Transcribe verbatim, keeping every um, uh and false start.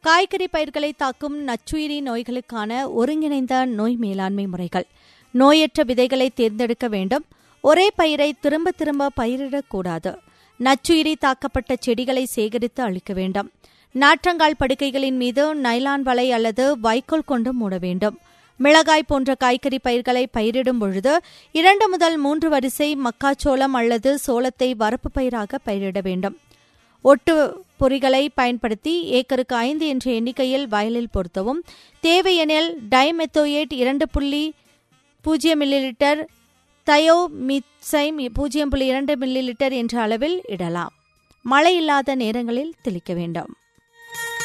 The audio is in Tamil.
காய்கறி பயிர்களை தாக்கும் நச்சுயிரி நோய்களுக்கான ஒருங்கிணைந்த நோய் மேலாண்மை முறைகள். நோயற்ற விதைகளை தேர்ந்தெடுக்க வேண்டும். ஒரே பயிரை திரும்ப திரும்ப பயிரிடக்கூடாது. நச்சுயிரி தாக்கப்பட்ட செடிகளை சேகரித்து அழிக்க வேண்டும். நாற்றங்கால் படுக்கைகளின் மீது நைலான் வலை அல்லது வைக்கோல் கொண்டு மூட வேண்டும். மிளகாய் போன்ற காய்கறி பயிர்களை பயிரிடும் பொழுது இரண்டு முதல் மூன்று வரிசை மக்காச்சோளம் அல்லது சோளத்தை வரப்பு பயிராக பயிரிட வேண்டும். ஒட்டு பொறிகளை பயன்படுத்தி ஏக்கருக்கு ஐந்து என்ற எண்ணிக்கையில் வயலில் பொருத்தவும். தேவையெனில் டைமெத்தோயேட் இரண்டு புள்ளி பூஜ்ஜியம் மில்லி லிட்டர், தயோமித்சைம் பூஜ்ஜியம் புள்ளி இரண்டு மில்லி லிட்டர் என்ற அளவில் இடலாம். மழை இல்லாத நேரங்களில் தெளிக்க வேண்டும்.